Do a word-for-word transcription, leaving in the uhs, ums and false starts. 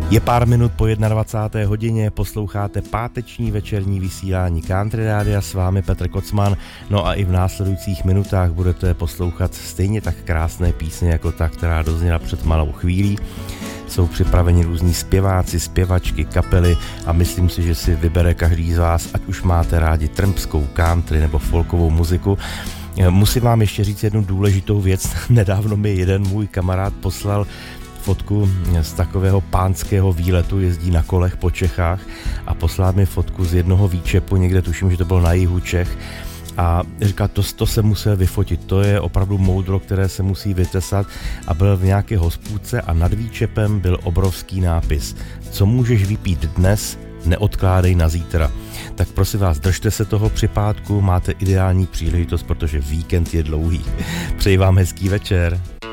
Je pár minut po dvacáté jedné hodině, posloucháte páteční večerní vysílání Country Rádia, s vámi Petr Kocman, no a i v následujících minutách budete poslouchat stejně tak krásné písně jako ta, která dozněla před malou chvílí. Jsou připraveni různí zpěváci, zpěvačky, kapely a myslím si, že si vybere každý z vás, ať už máte rádi trmpskou country nebo folkovou muziku. Musím vám ještě říct jednu důležitou věc. Nedávno mi jeden můj kamarád poslal fotku z takového pánského výletu, jezdí na kolech po Čechách a poslal mi fotku z jednoho výčepu, někde tuším, že to bylo na jihu Čech, a říká, to, to se musel vyfotit, to je opravdu moudro, které se musí vytesat, a byl v nějaké hospůdce a nad výčepem byl obrovský nápis: co můžeš vypít dnes, neodkládej na zítra. Tak prosím vás, držte se toho připátku, máte ideální příležitost, protože víkend je dlouhý. Přeji vám hezký večer.